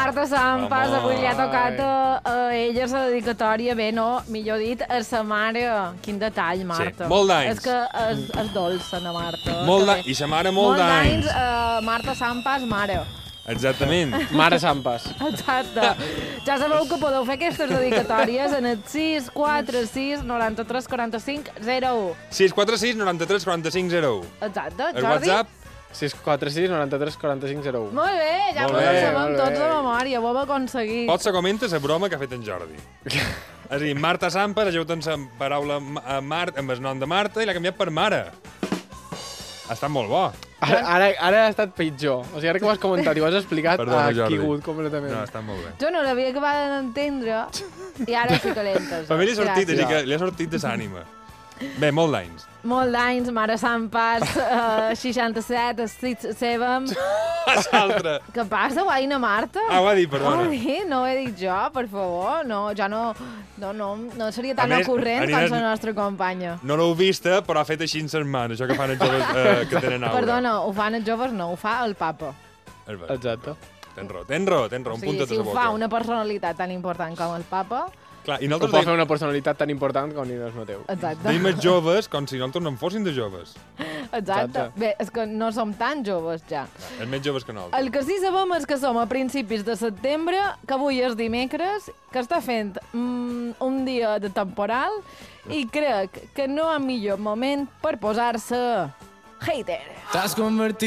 Marta Sampas, avui li ha tocat a ella la dedicatòria, bé, no, millor dit, a sa mare. Quin detall, Marta. Sí, molt d'anys. És que és dolça, na Marta. I sa mare molt d'anys. Marta Sampas, mare. Exactament. Mare Sampas. Exacte. Ja sabeu que podeu fer aquestes dedicatòries en el 646 93 45 01. 646 93 45 01. Exacte, El Jordi. WhatsApp. 646 93 45 01. Molt bé, ja Molt ho bé, sabem molt tots bé. de memòria, ho hem aconseguit. Pots comentar la broma que ha fet en Jordi. És a dir, Marta Sampas, ajunta'ns la paraula amb el nom de Marta i l'ha canviat per mare. Ha estat molt bo. Ara ha estat pitjor. O sigui, ara que ho has comentat i ho has explicat, Perdona, ha Jordi. quigut completament. No, ha estat molt bé. Jo no l'havia acabat d'entendre i ara sí que l'entens. Per mi li ha sortit, Gràcies. així que li ha sortit de l'ànima. Bé, molt d'anys. Molt d'anys, Mare Sampas, 67, estic Sebam. L'altre. Què passa, guaina Marta? Ah, ho ha dit, perdona. No ho he dit jo, per favor. No, ja no seria tan A més, ocurrent Anina, com la nostra companya. No l'heu vista, però ha fet així en ses mans, això que fan els joves que tenen aura. Perdona, ho fan els joves, no, ho fa el papa. És veritat. Exacte. Tens raó, O un sigui, puntet si a ho la fa boca. una personalitat tan important com el papa, Clar, i Ho nosaltres pot fer una personalitat tan important com ni els Mateu. exacte. deim els joves com si nosaltres no en fossin de joves. Exacte. Bé, és que no som tan joves ja. Els més joves que nosaltres. El que sí sabem és que som a principis de setembre, que avui és dimecres, que està fent un dia de temporal i crec que no hi ha millor moment per posar-se hater. T'has convertit